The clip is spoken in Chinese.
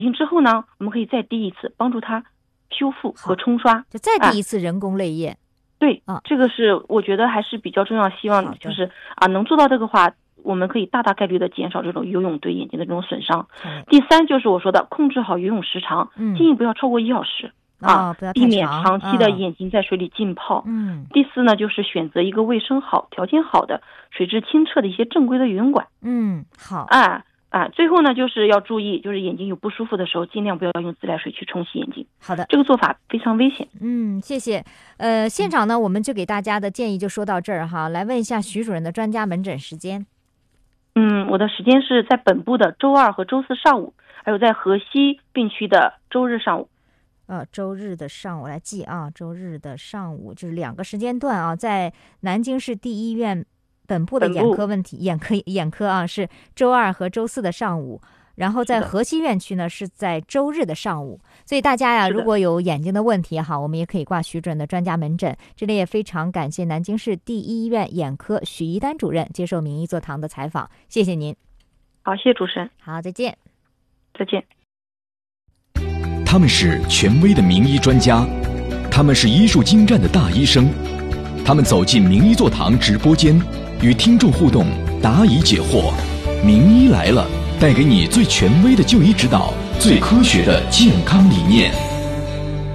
性之后呢，我们可以再滴一次，帮助它修复和冲刷， 就再滴一次人工泪液。 对，这个是我觉得还是比较重要，希望就是能做到这个话，我们可以大概率的减少这种游泳对眼睛的这种损伤。第三就是我说的控制好游泳时长，建议不要超过1小时。避免长期的眼睛在水里浸泡。第四呢，就是选择一个卫生好、条件好的、水质清澈的一些正规的游泳馆。 好。 最后呢，就是要注意，就是眼睛有不舒服的时候，尽量不要用自来水去冲洗眼睛。 好的， 这个做法非常危险。 谢谢。现场呢，我们就给大家的建议就说到这儿哈。来问一下徐主任的专家门诊时间。 我的时间是在本部的周2和周4上午，还有在河西病区的周日上午。 周日的上午来记啊，周日的上午就是2个时间段啊，在南京市第一医院本部的眼科啊是周2和周4的上午，然后在河西院区呢是在周日的上午。所以大家呀，如果有眼睛的问题哈，我们也可以挂徐主任的专家门诊。这里也非常感谢南京市第一医院眼科许一丹主任接受名医座堂的采访，谢谢您。 好，谢谢主持人。 好，再见。 再见。 他们是权威的名医专家，他们是医术精湛的大医生，他们走进名医座堂直播间，与听众互动，答疑解惑。名医来了，带给你最权威的就医指导，最科学的健康理念。